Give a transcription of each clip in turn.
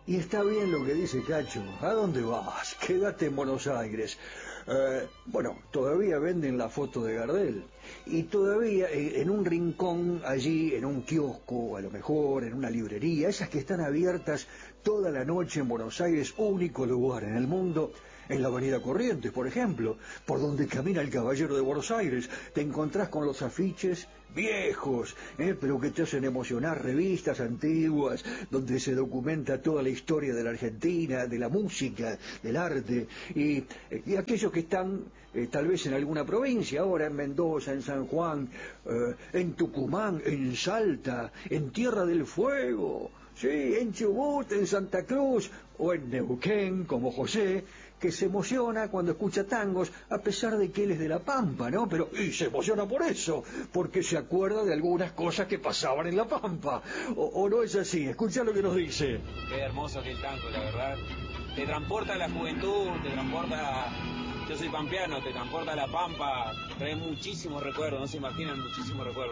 Y está bien lo que dice Cacho. ¿A dónde vas? Quédate en Buenos Aires. Bueno, todavía venden la foto de Gardel. Y todavía en un rincón allí, en un kiosco, a lo mejor, en una librería, esas que están abiertas toda la noche en Buenos Aires, único lugar en el mundo, en la Avenida Corrientes, por ejemplo, por donde camina el Caballero de Buenos Aires, te encontrás con los afiches viejos, pero que te hacen emocionar, revistas antiguas, donde se documenta toda la historia de la Argentina, de la música, del arte, y aquellos que están tal vez en alguna provincia, ahora en Mendoza, en San Juan, en Tucumán, en Salta, en Tierra del Fuego, sí, en Chubut, en Santa Cruz, o en Neuquén, como José, que se emociona cuando escucha tangos, a pesar de que él es de La Pampa, ¿no? Pero, y se emociona por eso, porque se acuerda de algunas cosas que pasaban en La Pampa. O no es así, escucha lo que nos dice. Qué hermoso que el tango, la verdad. Te transporta a la juventud, te transporta... Yo soy pampeano, te transporta a La Pampa, trae muchísimos recuerdos, no se imaginan muchísimos recuerdos.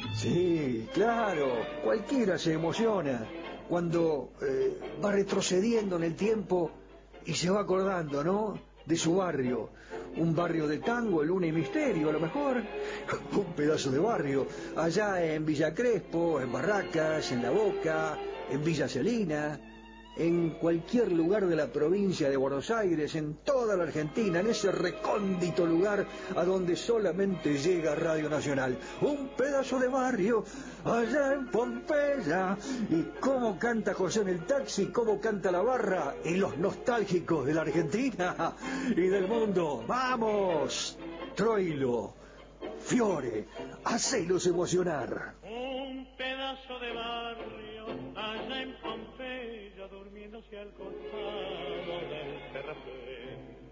Sí, claro, cualquiera se emociona cuando va retrocediendo en el tiempo y se va acordando, ¿no? De su barrio, un barrio de tango, Luna y Misterio, a lo mejor, un pedazo de barrio, allá en Villa Crespo, en Barracas, en La Boca, en Villa Celina, en cualquier lugar de la provincia de Buenos Aires, en toda la Argentina, en ese recóndito lugar a donde solamente llega Radio Nacional. Un pedazo de barrio allá en Pompeya. Y cómo canta José en el taxi, cómo canta la barra y los nostálgicos de la Argentina y del mundo. ¡Vamos! Troilo, Fiore, hacelos emocionar. Un pedazo de barrio allá en Pompeya, durmiéndose al costado